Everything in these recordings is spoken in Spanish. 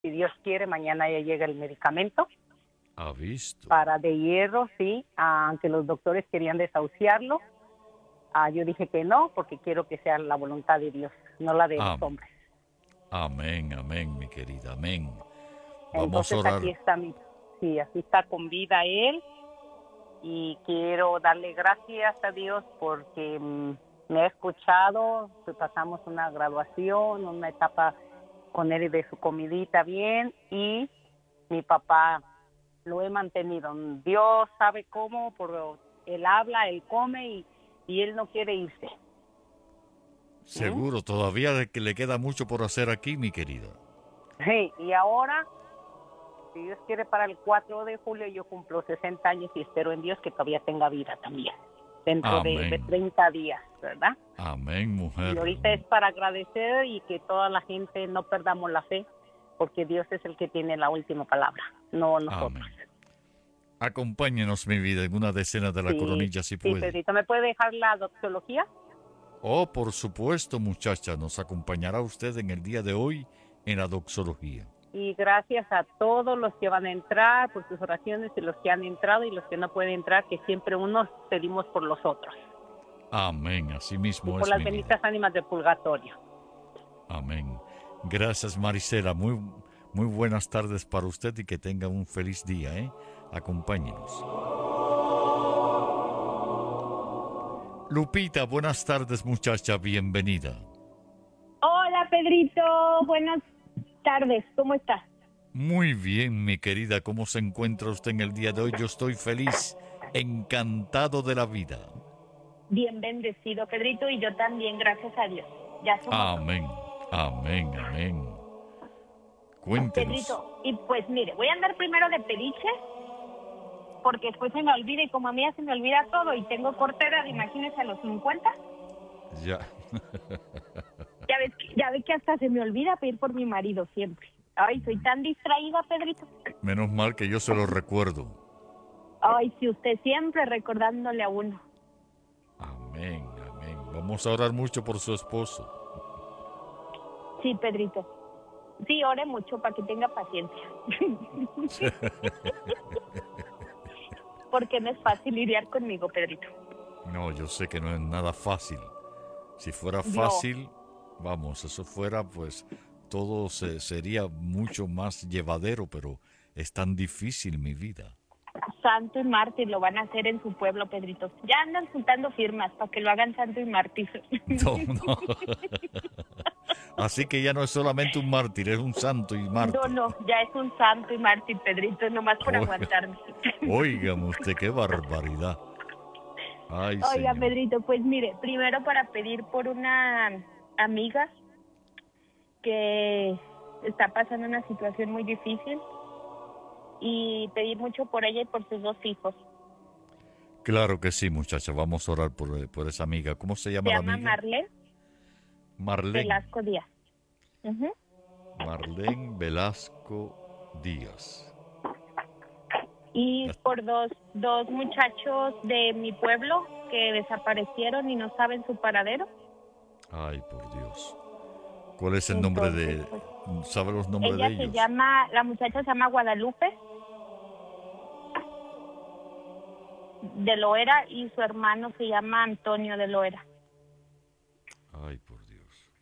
Si Dios quiere, mañana ya llega el medicamento. ¿Ha visto? Para de hierro, sí, aunque los doctores querían desahuciarlo. Yo dije que no, porque quiero que sea la voluntad de Dios, no la de los hombres. Amén, amén, mi querida, amén. Vamos Entonces a orar. aquí está sí, así está con vida él, y quiero darle gracias a Dios porque me ha escuchado. Pasamos una graduación, una etapa con él de su comidita bien, y mi papá lo he mantenido. Dios sabe cómo, por él habla, él come, y él no quiere irse. Seguro, todavía de que le queda mucho por hacer aquí, mi querida. Sí, y ahora, si Dios quiere, para el 4 de julio yo cumplo 60 años y espero en Dios que todavía tenga vida también, dentro de 30 días, ¿verdad? Amén, mujer. Y ahorita es para agradecer y que toda la gente no perdamos la fe, porque Dios es el que tiene la última palabra, no nosotros. Amén. Acompáñenos, mi vida, en una decena de la coronilla, si puede. Sí, Pedrito, ¿me puede dejar la doxología? Oh, por supuesto, muchacha, nos acompañará usted en el día de hoy en la doxología. Y gracias a todos los que van a entrar por sus oraciones, y los que han entrado y los que no pueden entrar, que siempre unos pedimos por los otros. Amén, así mismo y por las benditas ánimas del purgatorio. Amén. Gracias, Marisela. Muy buenas tardes para usted y que tenga un feliz día, ¿eh? Acompáñenos. Lupita, buenas tardes, muchacha, bienvenida. Hola, Pedrito, buenas tardes, ¿cómo estás? Muy bien, mi querida, ¿cómo se encuentra usted en el día de hoy? Yo estoy feliz, encantado de la vida. Bien bendecido, Pedrito, y yo también, gracias a Dios. Ya somos amén, amén, amén. Cuéntenos. Pedrito, y pues mire, voy a andar primero de pediche, porque después se me olvida, y como a mí ya se me olvida todo, y tengo corta edad, imagínese a los 50. Ya. Ya ves que hasta se me olvida pedir por mi marido siempre. Ay, soy tan distraída, Pedrito. Menos mal que yo se lo recuerdo. Ay, si usted siempre recordándole a uno. Amén, amén. Vamos a orar mucho por su esposo. Sí, Pedrito. Sí, ore mucho para que tenga paciencia. Porque no es fácil lidiar conmigo, Pedrito. No, yo sé que no es nada fácil. Si fuera fácil, vamos, eso fuera, pues todo sería mucho más llevadero, pero es tan difícil mi vida. Santo y mártir lo van a hacer en su pueblo, Pedrito. Ya andan juntando firmas para que lo hagan santo y mártir. No. Así que ya no es solamente un mártir, es un santo y mártir. No, ya es un santo y mártir, Pedrito, nomás por aguantarme. Óigame usted, qué barbaridad. Ay, oiga, señor. Pedrito, pues mire, primero para pedir por una amiga que está pasando una situación muy difícil, y pedir mucho por ella y por sus 2 hijos. Claro que sí, muchacha, vamos a orar por esa amiga. ¿Cómo se llama la amiga? Se llama Marlene Velasco Díaz. Marlene Velasco Díaz. Y por dos muchachos de mi pueblo que desaparecieron y no saben su paradero. Ay, por Dios. ¿Cuál es el nombre de...? ¿Sabe los nombres de ellos? La muchacha se llama Guadalupe de Loera, y su hermano se llama Antonio de Loera. Ay, por Dios.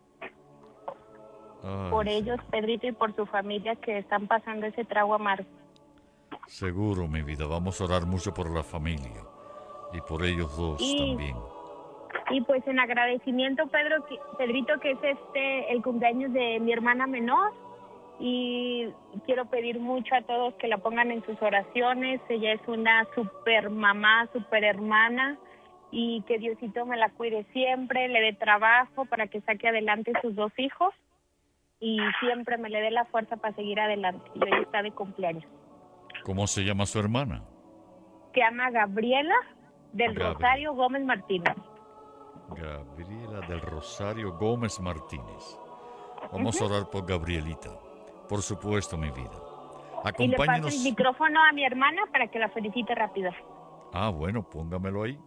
Ay, por ellos, Pedrito, y por su familia que están pasando ese trago amargo. Seguro, mi vida. Vamos a orar mucho por la familia y por ellos dos también. Y pues en agradecimiento, Pedrito, que es el cumpleaños de mi hermana menor, y quiero pedir mucho a todos que la pongan en sus oraciones. Ella es una super mamá, super hermana, y que Diosito me la cuide siempre, le dé trabajo para que saque adelante sus 2 hijos, y siempre me le dé la fuerza para seguir adelante. Y hoy está de cumpleaños. ¿Cómo se llama su hermana? Se llama Gabriela del Rosario Gómez Martínez. Gabriela del Rosario Gómez Martínez. Vamos a orar por Gabrielita. Por supuesto, mi vida. Acompáñenos. Y le paso el micrófono a mi hermana para que la felicite rápido. Bueno, póngamelo ahí.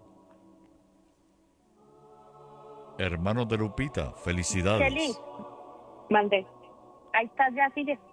Hermano de Lupita, felicidades. Feliz. Mande. Ahí estás, ya sigue.